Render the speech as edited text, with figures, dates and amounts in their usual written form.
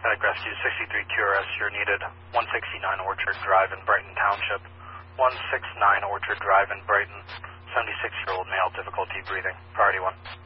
Medic Rescue 63 QRS, you're needed. 169 Orchard Drive in Brighton Township. 169 Orchard Drive in Brighton. 76-year-old male, difficulty breathing. Priority 1.